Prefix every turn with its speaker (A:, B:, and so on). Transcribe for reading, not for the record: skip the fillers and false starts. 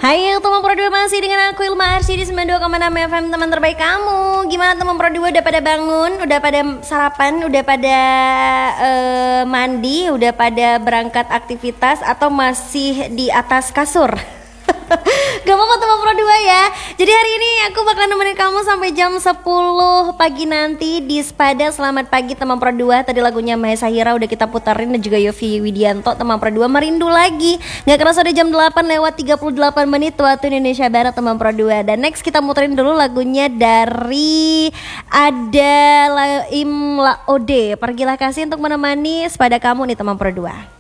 A: Hai teman Pro 2, masih dengan aku Ilma Arsy di 92,6 FM, teman terbaik kamu. Gimana teman Pro 2, udah pada bangun, udah pada sarapan, udah pada mandi, udah pada berangkat aktivitas atau masih di atas kasur? Gak apa-apa teman Pro 2 ya. Jadi hari ini aku bakal nemenin kamu sampai jam 10 pagi nanti di Spada. Selamat pagi teman Pro 2. Tadi lagunya Mahesa Hira udah kita putarin, dan juga Yofi Widianto. Teman Pro 2 merindu lagi. Gak kerasa udah jam 8:38 waktu Indonesia Barat teman Pro 2. Dan next kita muterin dulu lagunya dari Ada Imla Ode. Pergilah kasih untuk menemani Spada kamu nih teman Pro 2.